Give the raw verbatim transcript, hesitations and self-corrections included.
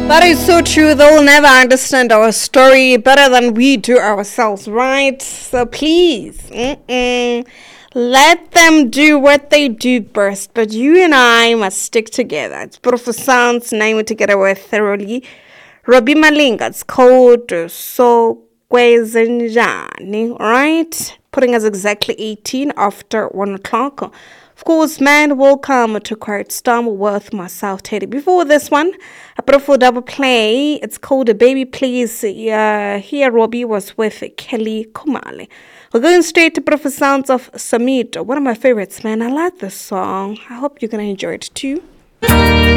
That is so true. They'll never understand our story better than we do ourselves, right? So please, mm-mm, let them do what they do best. But you and I must stick together. It's beautiful sounds. Name it together with thoroughly. Robbie Malinga. It's called uh, So Kwezenjani, right? Putting us exactly eighteen after one o'clock. Of course, man, welcome to Quiet Storm with myself, Teddy. Before this one, a beautiful double play. It's called A Baby Please. Uh, here, Robbie was with Kelly Kumale. We're going straight to beautiful sounds of Samit, one of my favorites, man. I like this song. I hope you're going to enjoy it too.